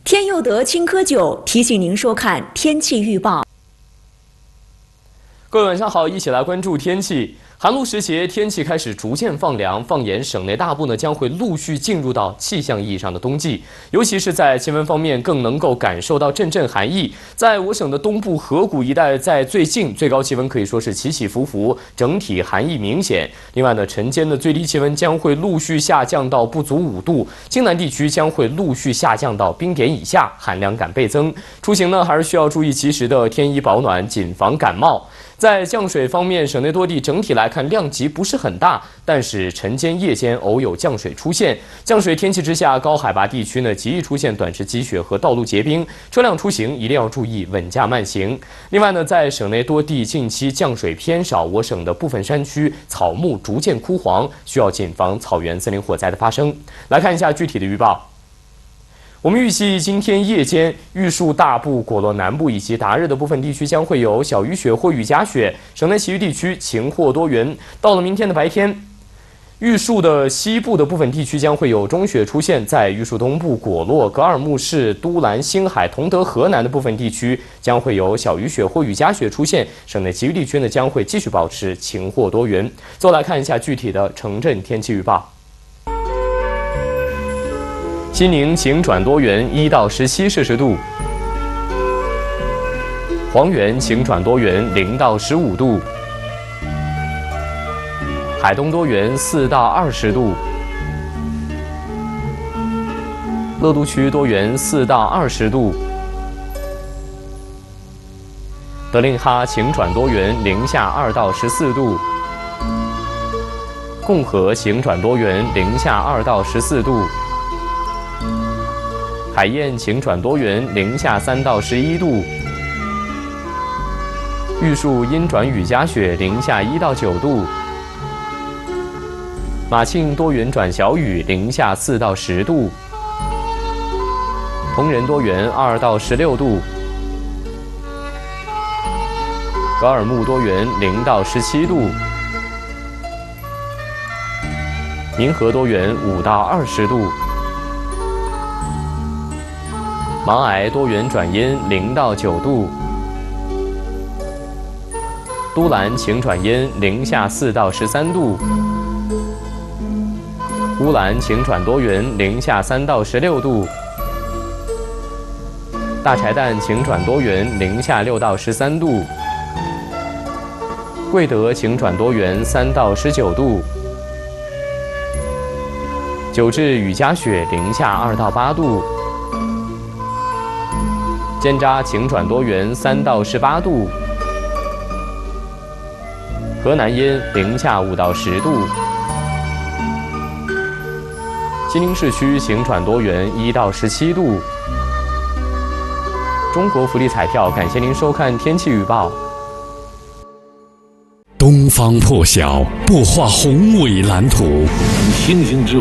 天佑德青稞酒提醒您收看天气预报。 各位晚上好，一起来关注天气。寒露时节，天气开始逐渐放凉，放眼省内大部将会陆续进入到气象意义上的冬季，尤其是在气温方面，更能够感受到阵阵寒意。在我省的东部河谷一带，在最近最高气温可以说是起起伏伏，整体寒意明显。另外呢，晨间的最低气温将会陆续下降到不足5度，京南地区将会陆续下降到冰点以下，寒凉感倍增。出行呢，还是需要注意及时的添衣保暖，谨防感冒。在降水方面，省内多地整体来看量级不是很大，但是晨间、夜间偶有降水出现。降水天气之下，高海拔地区呢极易出现短时积雪和道路结冰，车辆出行一定要注意稳驾慢行。另外呢，在省内多地近期降水偏少，我省的部分山区草木逐渐枯黄，需要谨防草原森林火灾的发生。来看一下具体的预报。我们预计今天夜间，玉树大部、果洛南部以及达日的部分地区将会有小雨雪或雨夹雪，省内其余地区晴或多云。到了明天的白天，玉树的西部的部分地区将会有中雪出现，在玉树东部、果洛、格尔木市、都兰、星海、同德、河南的部分地区将会有小雨雪或雨夹雪出现，省内其余地区呢将会继续保持晴或多云。最后来看一下具体的城镇天气预报。西宁晴转多云，1到17摄氏度；黄原晴转多云，0到15度；海东多云，4到20度；乐都区多云，4到20度；德令哈晴转多云，0下2到14度；共和晴转多云，0下2到14度；海晏晴转多云，0下3到11度；玉树阴转雨夹雪，0下1到9度；马庆多云转小雨，0下4到10度；同仁多云2到16度；格尔木多云0到17度；民和多云5到20度；芒皑多云转阴0到9度；都兰晴转阴0下4到13度；乌兰晴转多云0下3到16度；大柴旦晴转多云0下6到13度；贵德晴转多云3到19度；九至雨夹雪0下2到8度；尖扎晴转多云3到18度；河南阴0下5到10度；西宁市区晴转多云1到17度。中国福利彩票，感谢您收看天气预报。 东方破晓，擘画宏伟蓝图， 星星之